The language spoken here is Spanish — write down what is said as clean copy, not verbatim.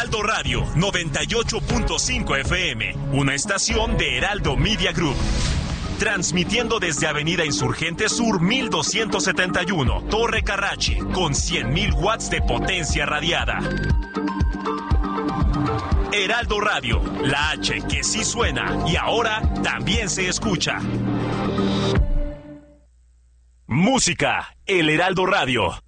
Heraldo Radio 98.5 FM, una estación de Heraldo Media Group. Transmitiendo desde Avenida Insurgente Sur 1271, Torre Carrachi, con 100.000 watts de potencia radiada. Heraldo Radio, la H que sí suena y ahora también se escucha. Música, el Heraldo Radio.